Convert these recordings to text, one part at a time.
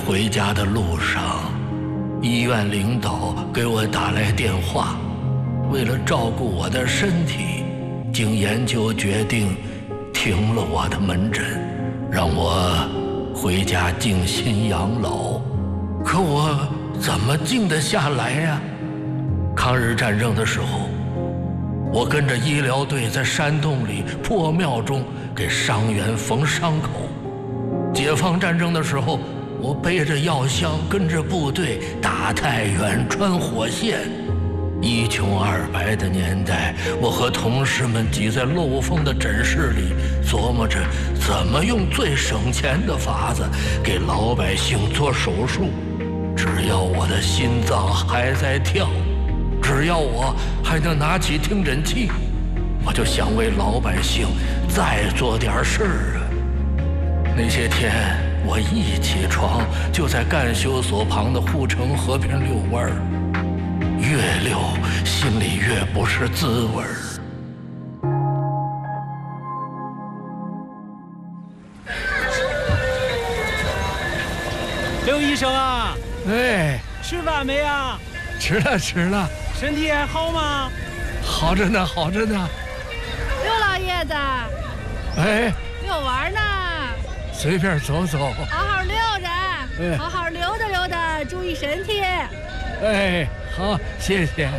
回家的路上，医院领导给我打来电话，为了照顾我的身体，经研究决定停了我的门诊，让我回家静心养老。可我怎么静得下来呀？抗日战争的时候，我跟着医疗队在山洞里破庙中给伤员缝伤口。解放战争的时候，我背着药箱跟着部队打太原、穿火线。一穷二白的年代，我和同事们挤在漏风的诊室里，琢磨着怎么用最省钱的法子给老百姓做手术。只要我的心脏还在跳，只要我还能拿起听诊器，我就想为老百姓再做点事儿啊。那些天我一起床就在干休所旁的护城河边遛弯儿，越溜心里越不是滋味儿。 刘医生啊， 哎， 吃饭没啊？ 吃了吃了。 身体还好吗？ 好着呢，好着呢。 刘老爷子， 哎， 遛弯呢？ 随便走走。 好好溜着，好好溜达溜达，注意身体。 哎，好，谢谢。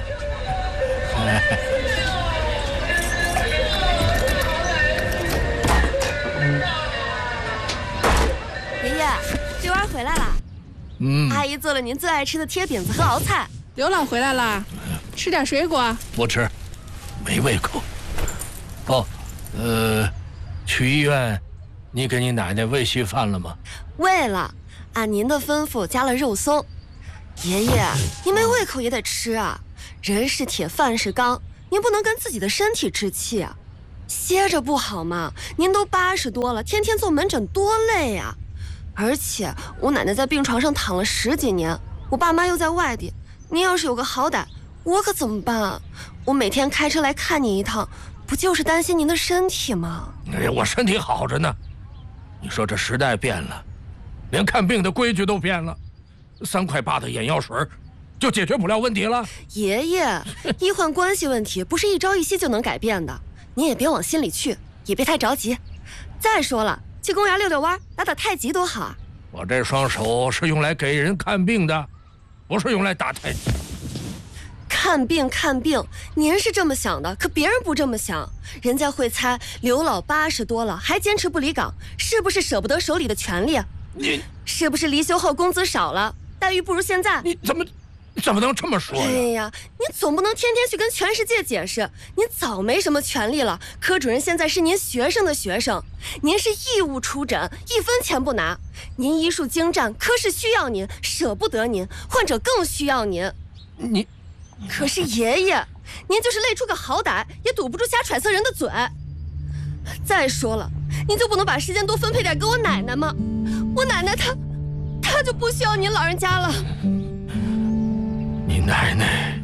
爷爷，遛弯回来了。阿姨做了您最爱吃的贴饼子和熬菜。 刘老回来了，吃点水果。 不吃，没胃口。哦，去医院，你给你奶奶喂稀饭了吗？ 喂了，按您的吩咐加了肉松。爷爷，您没胃口也得吃啊，人是铁，饭是钢，您不能跟自己的身体置气啊。歇着不好吗？您都80多了，天天做门诊多累呀。而且我奶奶在病床上躺了10几年，我爸妈又在外地，您要是有个好歹，我可怎么办啊？我每天开车来看你一趟，不就是担心您的身体吗？ 哎，我身体好着呢。你说这时代变了，连看病的规矩都变了，3块8的眼药水就解决不了问题了。 爷爷，医患关系问题不是一朝一夕就能改变的，您也别往心里去，也别太着急。再说了，去公园遛遛弯，打打太极多好啊！ 我这双手是用来给人看病的，不是用来打太极。 看病，您是这么想的，可别人不这么想。人家会猜刘老80多了还坚持不离岗，是不是舍不得手里的权利？ 你是不是离休后工资少了，待遇不如现在？ 你怎么能这么说呀？ 哎呀，你总不能天天去跟全世界解释，您早没什么权利了。科主任现在是您学生的学生，您是义务出诊，1分钱不拿。您医术精湛，科室需要您，舍不得您，患者更需要您。可是爷爷，您就是累出个好歹，也堵不住瞎揣测人的嘴。再说了，您就不能把时间多分配点给我奶奶吗？我奶奶她就不需要您老人家了。 你奶奶？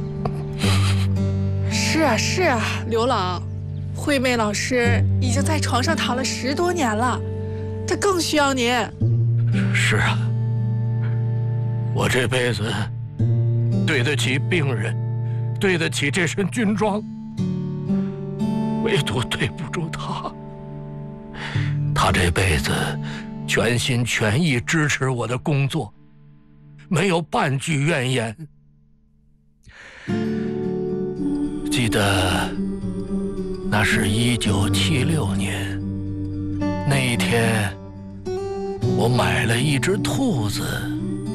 是啊，刘老，惠妹老师已经在床上躺了10多年了，她更需要您。 是啊，我这辈子对得起病人，对得起这身军装，唯独对不住他。他这辈子全心全意支持我的工作，没有半句怨言。记得那是1976年，那一天我买了一只兔子